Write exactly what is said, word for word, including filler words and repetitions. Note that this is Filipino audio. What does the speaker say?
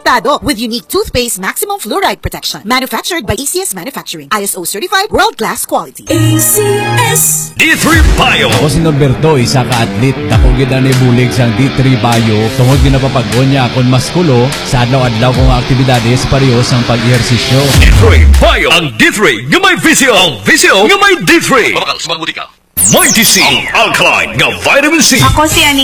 protektado with unique toothpaste maximum fluoride protection. Manufactured by A C S Manufacturing. I S O certified, world-class quality. A C S D three Bio. Ako si Norberto, isa ka atlet. Dako gid ang ibulig sang D three Bio. Tungod ginapapagon niya akong maskulo sa adlaw-adlaw kong aktibidades pareho sang pag-ehersisyo. D three Bio. Ang D three nga may visyo. Ang visyo nga may D three. Mabakal, sumagmudi ka. Mighty C. Ang alkaline nga vitamin C. Ako si Anika